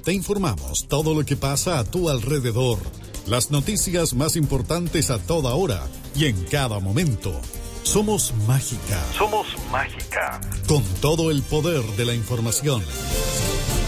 te informamos todo lo que pasa a tu alrededor. Las noticias más importantes a toda hora y en cada momento. Somos Mágica. Somos Mágica. Con todo el poder de la información.